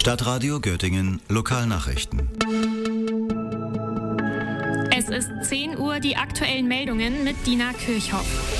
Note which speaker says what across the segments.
Speaker 1: Stadtradio Göttingen Lokalnachrichten.
Speaker 2: Es ist 10 Uhr, die aktuellen Meldungen mit Dina Kirchhoff.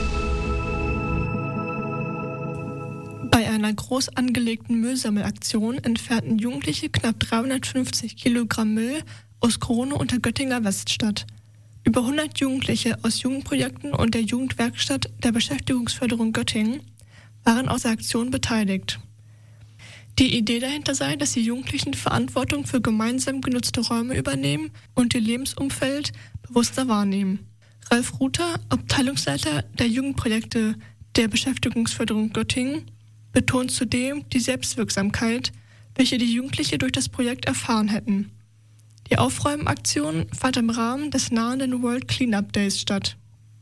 Speaker 3: Bei einer groß angelegten Müllsammelaktion entfernten Jugendliche knapp 350 Kilogramm Müll aus Krone und der Göttinger Weststadt. Über 100 Jugendliche aus Jugendprojekten und der Jugendwerkstatt der Beschäftigungsförderung Göttingen waren aus der Aktion beteiligt. Die Idee dahinter sei, dass die Jugendlichen Verantwortung für gemeinsam genutzte Räume übernehmen und ihr Lebensumfeld bewusster wahrnehmen. Ralf Ruther, Abteilungsleiter der Jugendprojekte der Beschäftigungsförderung Göttingen, betont zudem die Selbstwirksamkeit, welche die Jugendliche durch das Projekt erfahren hätten. Die Aufräumaktion fand im Rahmen des nahenden World Cleanup Days statt.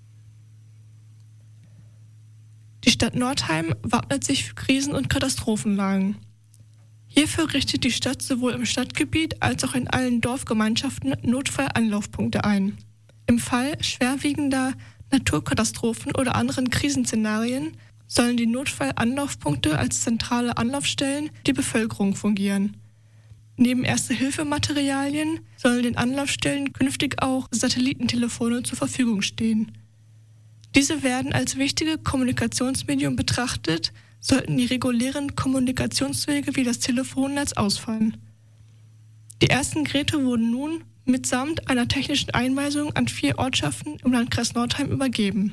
Speaker 3: Die Stadt Nordheim wappnet sich für Krisen- und Katastrophenlagen. Hierfür richtet die Stadt sowohl im Stadtgebiet als auch in allen Dorfgemeinschaften Notfallanlaufpunkte ein. Im Fall schwerwiegender Naturkatastrophen oder anderen Krisenszenarien sollen die Notfallanlaufpunkte als zentrale Anlaufstellen die Bevölkerung fungieren. Neben Erste-Hilfe-Materialien sollen den Anlaufstellen künftig auch Satellitentelefone zur Verfügung stehen. Diese werden als wichtige Kommunikationsmedium betrachtet, sollten die regulären Kommunikationswege wie das Telefonnetz ausfallen. Die ersten Geräte wurden nun mitsamt einer technischen Einweisung an 4 Ortschaften im Landkreis Nordheim übergeben.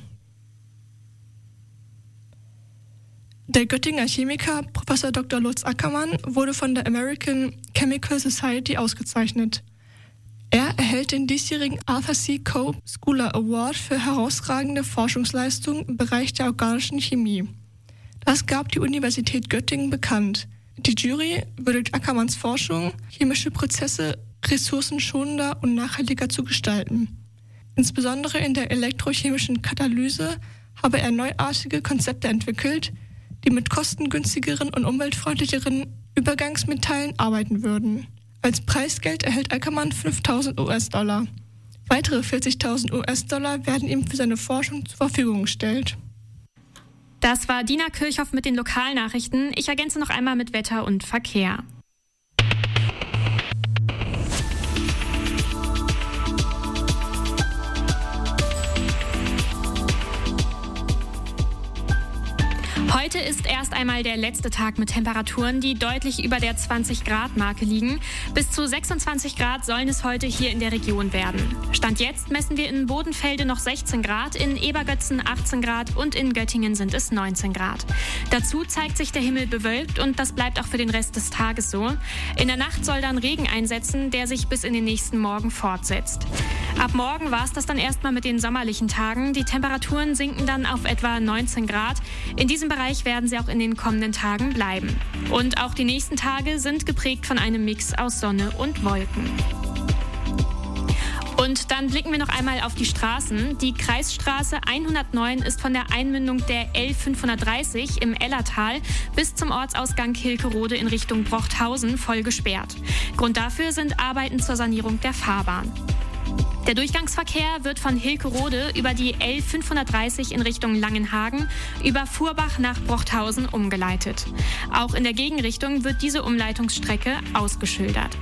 Speaker 3: Der Göttinger Chemiker Prof. Dr. Lutz Ackermann wurde von der American Chemical Society ausgezeichnet. Er erhält den diesjährigen Arthur C. Cope Scholar Award für herausragende Forschungsleistungen im Bereich der organischen Chemie. Das gab die Universität Göttingen bekannt. Die Jury würdigt Ackermanns Forschung, chemische Prozesse ressourcenschonender und nachhaltiger zu gestalten. Insbesondere in der elektrochemischen Katalyse habe er neuartige Konzepte entwickelt, die mit kostengünstigeren und umweltfreundlicheren Übergangsmetallen arbeiten würden. Als Preisgeld erhält Ackermann $5.000. Weitere $40.000 werden ihm für seine Forschung zur Verfügung gestellt.
Speaker 2: Das war Dina Kirchhoff mit den Lokalnachrichten. Ich ergänze noch einmal mit Wetter und Verkehr. Heute ist erst einmal der letzte Tag mit Temperaturen, die deutlich über der 20-Grad-Marke liegen. Bis zu 26 Grad sollen es heute hier in der Region werden. Stand jetzt messen wir in Bodenfelde noch 16 Grad, in Ebergötzen 18 Grad und in Göttingen sind es 19 Grad. Dazu zeigt sich der Himmel bewölkt und das bleibt auch für den Rest des Tages so. In der Nacht soll dann Regen einsetzen, der sich bis in den nächsten Morgen fortsetzt. Ab morgen war es das dann erstmal mit den sommerlichen Tagen. Die Temperaturen sinken dann auf etwa 19 Grad. In diesem Bereich werden sie auch in den kommenden Tagen bleiben. Und auch die nächsten Tage sind geprägt von einem Mix aus Sonne und Wolken. Und dann blicken wir noch einmal auf die Straßen. Die Kreisstraße 109 ist von der Einmündung der L530 im Ellertal bis zum Ortsausgang Hilkerode in Richtung Brochthausen voll gesperrt. Grund dafür sind Arbeiten zur Sanierung der Fahrbahn. Der Durchgangsverkehr wird von Hilkerode über die L530 in Richtung Langenhagen über Furbach nach Brochthausen umgeleitet. Auch in der Gegenrichtung wird diese Umleitungsstrecke ausgeschildert.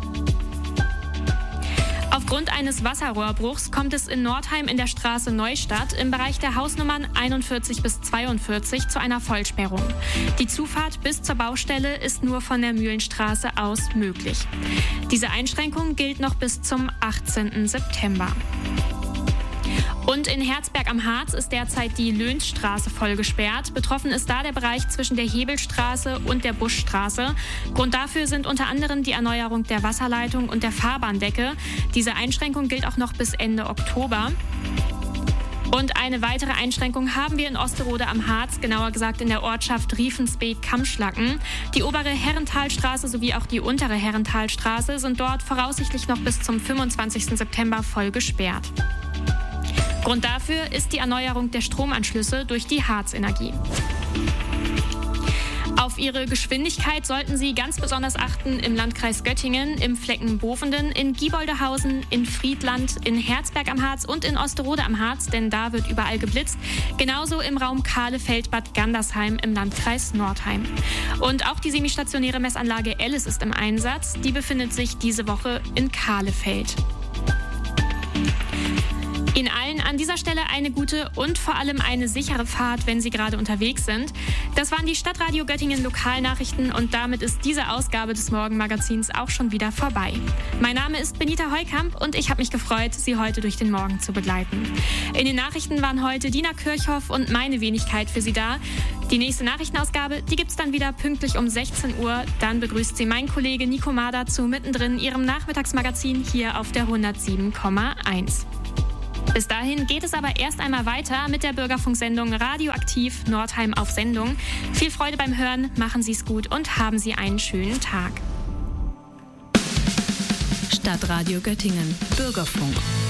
Speaker 2: Aufgrund eines Wasserrohrbruchs kommt es in Nordheim in der Straße Neustadt im Bereich der Hausnummern 41 bis 42 zu einer Vollsperrung. Die Zufahrt bis zur Baustelle ist nur von der Mühlenstraße aus möglich. Diese Einschränkung gilt noch bis zum 18. September. Und in Herzberg am Harz ist derzeit die Löhnstraße voll gesperrt. Betroffen ist da der Bereich zwischen der Hebelstraße und der Buschstraße. Grund dafür sind unter anderem die Erneuerung der Wasserleitung und der Fahrbahndecke. Diese Einschränkung gilt auch noch bis Ende Oktober. Und eine weitere Einschränkung haben wir in Osterode am Harz, genauer gesagt in der Ortschaft Riefensbeek-Kamschlacken. Die obere Herrentalstraße sowie auch die untere Herrentalstraße sind dort voraussichtlich noch bis zum 25. September voll gesperrt. Grund dafür ist die Erneuerung der Stromanschlüsse durch die Harzenergie. Auf ihre Geschwindigkeit sollten Sie ganz besonders achten im Landkreis Göttingen, im Flecken Bovenden, in Gieboldehausen, in Friedland, in Herzberg am Harz und in Osterode am Harz, denn da wird überall geblitzt. Genauso im Raum Kahlefeld-Bad Gandersheim im Landkreis Nordheim. Und auch die semistationäre Messanlage Ellis ist im Einsatz. Die befindet sich diese Woche in Kahlefeld. Ihnen allen an dieser Stelle eine gute und vor allem eine sichere Fahrt, wenn Sie gerade unterwegs sind. Das waren die Stadtradio Göttingen Lokalnachrichten und damit ist diese Ausgabe des Morgenmagazins auch schon wieder vorbei. Mein Name ist Benita Heukamp und ich habe mich gefreut, Sie heute durch den Morgen zu begleiten. In den Nachrichten waren heute Dina Kirchhoff und meine Wenigkeit für Sie da. Die nächste Nachrichtenausgabe, die gibt's dann wieder pünktlich um 16 Uhr. Dann begrüßt Sie mein Kollege Nico Mader zu Mittendrin, Ihrem Nachmittagsmagazin hier auf der 107,1. Bis dahin geht es aber erst einmal weiter mit der Bürgerfunksendung Radioaktiv Nordheim auf Sendung. Viel Freude beim Hören, machen Sie es gut und haben Sie einen schönen Tag.
Speaker 4: Stadtradio Göttingen, Bürgerfunk.